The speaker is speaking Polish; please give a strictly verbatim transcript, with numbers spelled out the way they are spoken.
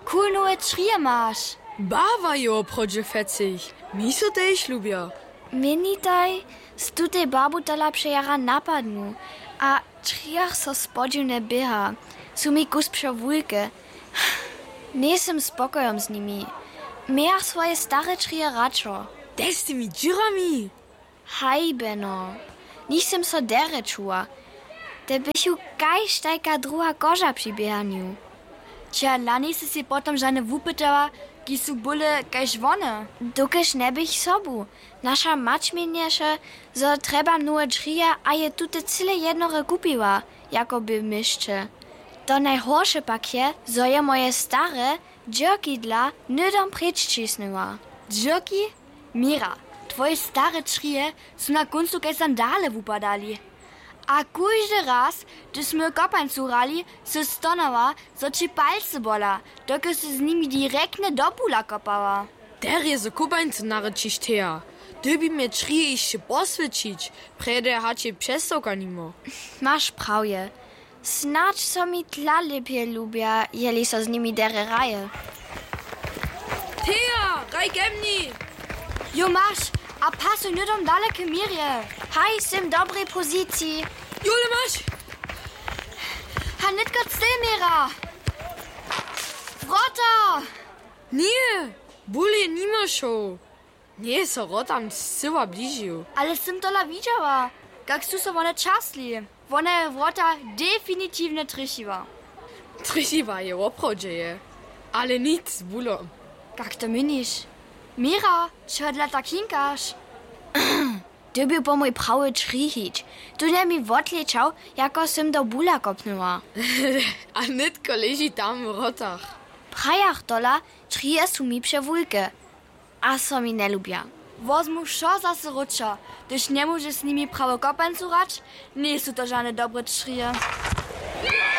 cool nowe trie masz. Bawa jo, prodzie fecich. Mi so też lubię. Menitaj, z tutej babu tala przejara napadnu, a triach so spodziewne byha. Su mi kus przewulke. Nie sem spokojom z nimi. Miach swoje stare trie radšo. Des z tymi dziurami. Hajbeno. Nisem so dere čuła. Te bychu kajś tajka druga koža przy bieganiu. Cia lani si si potom žane wupytała, ki su bule kajś wone. Dokež ne bych sobu. Nasza mać mienješe, zo treba nue drzria, a je tute cyle jednore kupiła, jakoby myszcze. To najhorsze pak je, zo je moje stare dżokidla nydom pryč cisnęła. Dżoki? Mira, twoje stare drzrie su na końcu kaj sandale wupadali. A każdy raz, gdy sme kopań surali, so stonała, so ci palce bola, dokud se z nimi direktne do pula kopała. Der je so kubańcu narečiš teja. Dyby mnie trije jeszcze posvěčić, prede hacie přestoka nimo. Masz prawie. Snacz so mi tla lepie lubia, jeli so z nimi dere raje. Teja, raj gemni! Jo masz, a pasuj nydom daleke mirje. Haj, sim dobrej pozycji. Jule masz! Ha nitka Mira. Wrota! Nie, buli nima show. Nie, so rotam syła bližiu. Ale sim tola widziała, jak su so one czasli. One wrota definitywne trzysiwa. Trzysiwa je oprodzieje, ale nic z bulom. Jak to mynisz? Mira, čo dla tak hinkaš? Ty by po mój prawy trzyhić. Tu nie mi odleciał, jako sim do bula kopnęła. A nitko leži tam w rotach. Prajach dola trije su mi przewulke. A so mi nie lubia. Wozmu šo zase ruča, gdyż nie możesz z nimi prawo kopań surać, nie są to żadne dobre trije.